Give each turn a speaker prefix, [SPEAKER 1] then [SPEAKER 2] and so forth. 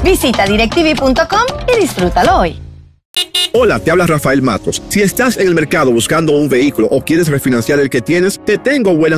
[SPEAKER 1] Visita directv.com y disfrútalo hoy.
[SPEAKER 2] Hola, te habla Rafael Matos. Si estás en el mercado buscando un vehículo o quieres refinanciar el que tienes, te tengo buenas